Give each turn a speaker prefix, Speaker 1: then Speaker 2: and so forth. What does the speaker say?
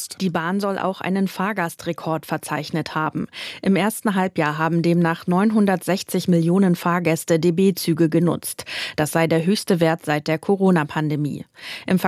Speaker 1: genutzt.
Speaker 2: Die Bahn soll auch einen Fahrgastrekord verzeichnet haben. Im ersten Halbjahr haben demnach 960 Millionen Fahrgäste DB-Züge genutzt. Das sei der höchste Wert seit der Corona-Pandemie. Im